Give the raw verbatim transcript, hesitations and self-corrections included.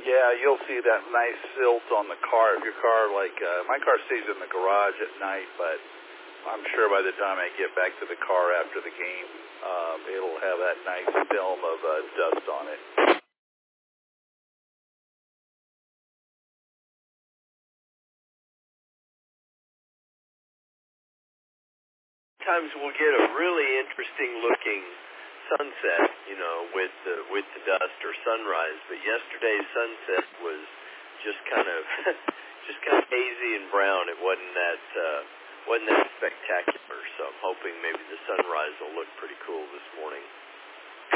Yeah, you'll see that nice silt on the car. If your car, like, uh, my car stays in the garage at night, but I'm sure by the time I get back to the car after the game, um, it'll have that nice film of uh, dust on it. Sometimes we'll get a really interesting looking sunset, you know, with the with the dust or sunrise. But yesterday's sunset was just kind of just kind of hazy and brown. It wasn't that uh, wasn't that spectacular. So I'm hoping maybe the sunrise will look pretty cool this morning.